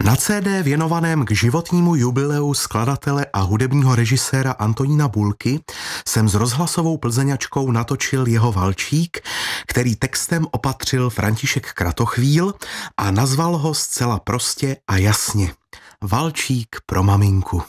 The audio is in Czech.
Na CD věnovaném k životnímu jubileu skladatele a hudebního režiséra Antonína Bulky jsem s rozhlasovou Plzeňačkou natočil jeho valčík, který textem opatřil František Kratochvíl a nazval ho zcela prostě a jasně: Valčík pro maminku.